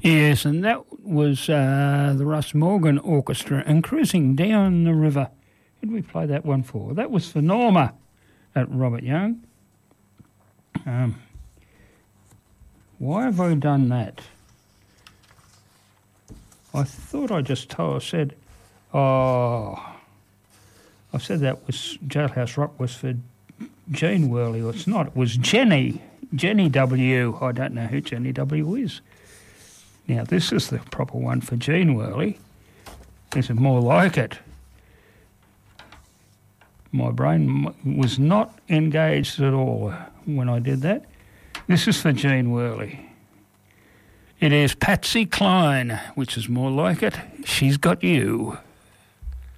Yes, and that was the Russ Morgan Orchestra and Cruising Down the River. Who did we play that one for? That was for Norma at Robert Young. Why have I done that? I thought I just said that was Jailhouse Rock was for Jean Worley. Well, it's not. It was Jenny W. I don't know who Jenny W. is. Now, this is the proper one for Jean Worley. This is more like it. My brain was not engaged at all when I did that. This is for Jean Worley. It is Patsy Cline, which is more like it. She's Got You.